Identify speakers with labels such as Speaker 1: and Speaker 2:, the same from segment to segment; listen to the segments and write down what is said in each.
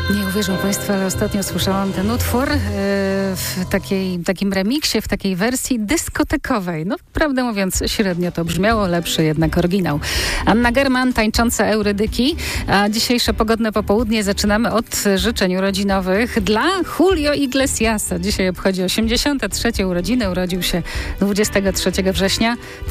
Speaker 1: Nie uwierzą Państwo, ale ostatnio słyszałam ten utwór w takim remiksie, w takiej wersji dyskotekowej. No, prawdę mówiąc, średnio to brzmiało, lepszy jednak oryginał. Anna German, tańcząca Eurydyki, a dzisiejsze pogodne popołudnie zaczynamy od życzeń urodzinowych dla Julio Iglesiasa. Dzisiaj obchodzi 83. urodziny, urodził się 23 września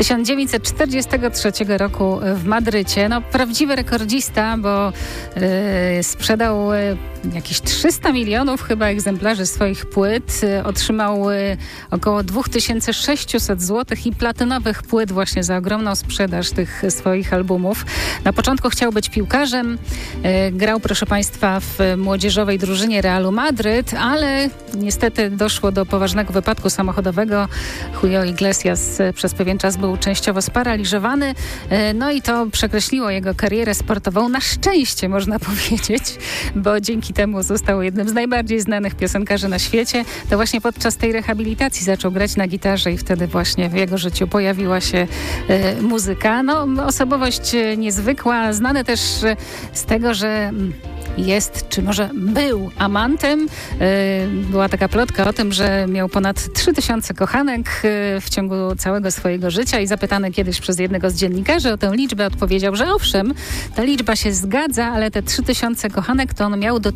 Speaker 1: 1943 roku w Madrycie. No, prawdziwy rekordzista, bo sprzedał jakieś 300 milionów chyba egzemplarzy swoich płyt. Otrzymał około 2600 zł i platynowych płyt właśnie za ogromną sprzedaż tych swoich albumów. Na początku chciał być piłkarzem. Grał, proszę Państwa, w młodzieżowej drużynie Realu Madryt, ale niestety doszło do poważnego wypadku samochodowego. Julio Iglesias przez pewien czas był częściowo sparaliżowany. No i to przekreśliło jego karierę sportową. Na szczęście, można powiedzieć, bo dzięki temu został jednym z najbardziej znanych piosenkarzy na świecie. To właśnie podczas tej rehabilitacji zaczął grać na gitarze i wtedy właśnie w jego życiu pojawiła się muzyka. No, osobowość niezwykła, znany też z tego, że jest, czy może był amantem. Była taka plotka o tym, że miał ponad 3000 kochanek w ciągu całego swojego życia i zapytany kiedyś przez jednego z dziennikarzy o tę liczbę, odpowiedział, że owszem, ta liczba się zgadza, ale te 3000 kochanek to on miał do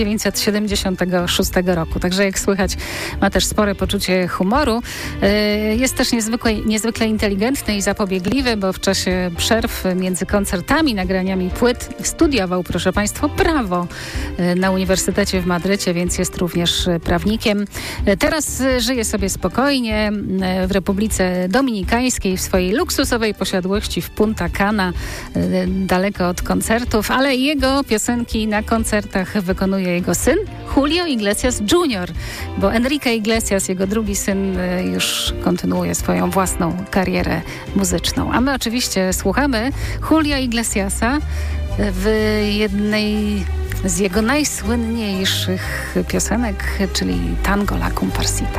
Speaker 1: 1976 roku. Także jak słychać, ma też spore poczucie humoru. Jest też niezwykle inteligentny i zapobiegliwy, bo w czasie przerw między koncertami, nagraniami płyt studiował, proszę Państwa, prawo na Uniwersytecie w Madrycie, więc jest również prawnikiem. Teraz żyje sobie spokojnie w Republice Dominikańskiej, w swojej luksusowej posiadłości w Punta Cana, daleko od koncertów, ale jego piosenki na koncertach wykonuje jego syn Julio Iglesias Jr., bo Enrique Iglesias, jego drugi syn, już kontynuuje swoją własną karierę muzyczną. A my oczywiście słuchamy Julio Iglesiasa w jednej z jego najsłynniejszych piosenek, czyli Tango La Comparsita.